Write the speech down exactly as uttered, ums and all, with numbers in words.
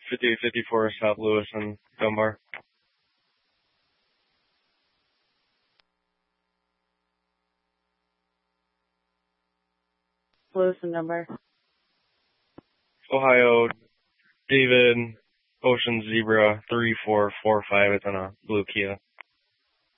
fifty-eight fifty-four South Lewis and Dunbar. Lewis and Dunbar. Ohio, David, Ocean Zebra, three four four five. It's on a blue Kia.